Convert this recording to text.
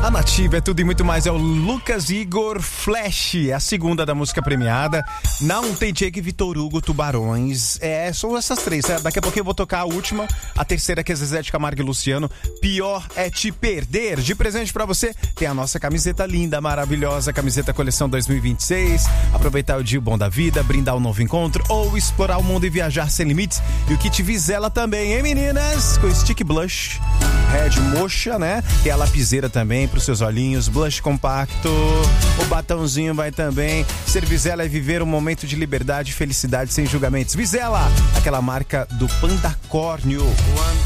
A Nativa é tudo e muito mais, é o Lucas Igor Flash, a segunda da música premiada. Não tem Jake, Vitor Hugo, Tubarões. São essas três. Daqui a pouquinho eu vou tocar a última, a terceira que é Zezé de Camargo e Luciano. Pior é te perder. De presente pra você tem a nossa camiseta linda, maravilhosa, camiseta coleção 2026. Aproveitar o dia bom da vida, brindar um novo encontro ou explorar o mundo e viajar sem limites. E o kit Vizela também, hein, meninas? Com stick blush, red mocha, né? E a lapiseira também pros seus olhinhos, blush compacto, o batonzinho vai também. Ser Vizela é viver um momento de liberdade e felicidade sem julgamentos. Vizela, aquela marca do Pandacórnio.